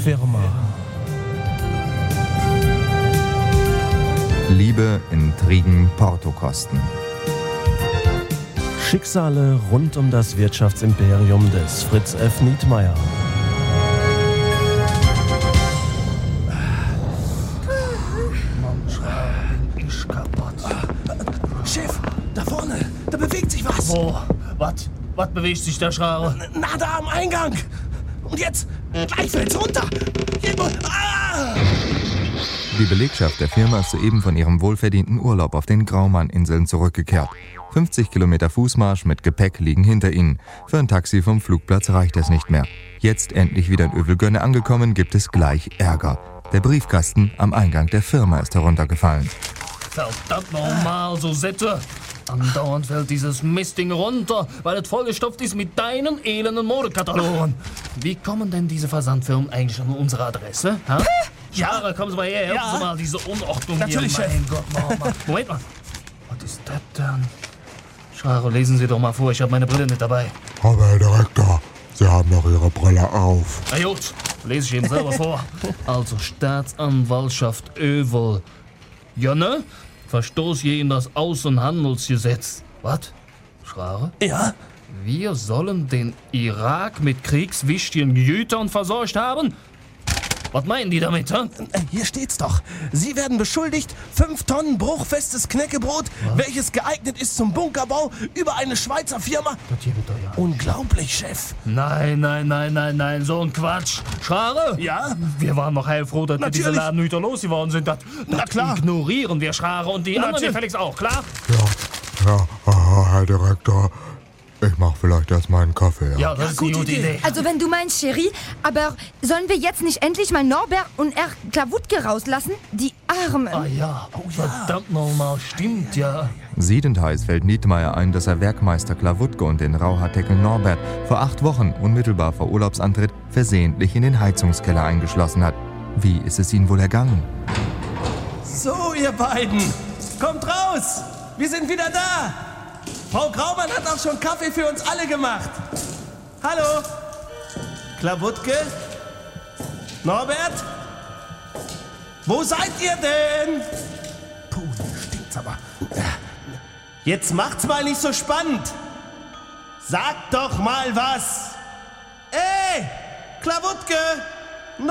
Firma. Liebe, Intrigen, Portokosten. Schicksale rund um das Wirtschaftsimperium des Fritz F. Nietmeyer. Ist kaputt. Chef, da vorne, da bewegt sich was. Wo? Was bewegt sich da, Schraube? Na, da am Eingang. Und jetzt, gleich fällt's runter. Die Belegschaft der Firma ist soeben von ihrem wohlverdienten Urlaub auf den Graumann-Inseln zurückgekehrt. 50 Kilometer Fußmarsch mit Gepäck liegen hinter ihnen. Für ein Taxi vom Flugplatz reicht es nicht mehr. Jetzt endlich wieder in Övelgönne angekommen, gibt es gleich Ärger. Der Briefkasten am Eingang der Firma ist heruntergefallen. Verdammt nochmal, Susette. Andauernd fällt dieses Mistding runter, weil es vollgestopft ist mit deinen elenden Modekatalogen. Wie kommen denn diese Versandfirmen eigentlich an unsere Adresse? Ha? Schare, kommen Sie mal her, helfen Sie mal diese Unordnung Natürlich, hier. Chef. Mein Gott, Mama. Moment mal. Was ist das denn? Schare, lesen Sie doch mal vor, ich habe meine Brille nicht dabei. Aber Herr Direktor, Sie haben doch Ihre Brille auf. Na gut, lese ich eben selber vor. Also Staatsanwaltschaft Övel. Ja, ne? Verstoß gegen das Außenhandelsgesetz. Was? Schrare? Ja? Wir sollen den Irak mit kriegswichtigen Gütern versorgt haben? Was meinen die damit, hä? Hier steht's doch. Sie werden beschuldigt, 5 Tonnen bruchfestes Knäckebrot, welches geeignet ist zum Bunkerbau, über eine Schweizer Firma. Das hier wird doch ja. Unglaublich, Chef. Nein, so ein Quatsch. Schrare? Ja? Wir waren noch heilfroh, dass wir diese Natürlich. Ladenhüter losgeworden sind. Das klar. ignorieren wir, Schrare, und die anderen Natürlich. gefälligst auch, klar? Herr Direktor, ich mach vielleicht erstmal einen Kaffee. Ja, das ist eine gute gute Idee. Idee. Also wenn du meinst, Cherie, aber sollen wir jetzt nicht endlich mal Norbert und Herr Klawutke rauslassen? Die Armen. Ah ja, verdammt nochmal, stimmt ja. Siedend heiß fällt Nietmeyer ein, dass er Werkmeister Klawutke und den Rauhaardeckel Norbert vor 8 Wochen, unmittelbar vor Urlaubsantritt, versehentlich in den Heizungskeller eingeschlossen hat. Wie ist es ihnen wohl ergangen? So, ihr beiden, kommt raus. Wir sind wieder da. Frau Graumann hat auch schon Kaffee für uns alle gemacht. Hallo? Klawutke? Norbert? Wo seid ihr denn? Puh, hier stinkt's aber. Jetzt macht's mal nicht so spannend. Sagt doch mal was. Ey, Klawutke!